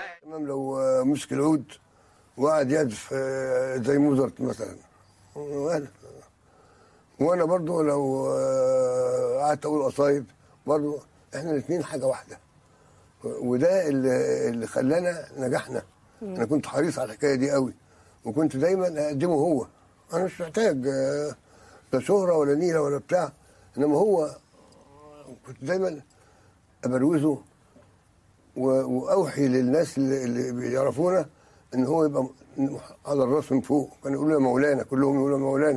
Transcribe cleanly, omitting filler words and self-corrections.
تمام. لو مسك العود وقعد يدف زي موزارت مثلا، وانا برضو لو قعدت اقول قصايد برضو، احنا الاثنين حاجه واحده، وده اللي خلانا نجحنا. انا كنت حريص على الحكايه دي قوي، وكنت دايما اقدمه هو. انا مش محتاج لا شهره ولا نيله ولا بتاع، انما هو كنت دايما ابروزه واوحي للناس اللي بيعرفونا ان هو يبقى على الراس من فوق. كانوا يقولوا يا مولانا، كلهم يقولوا يا مولانا.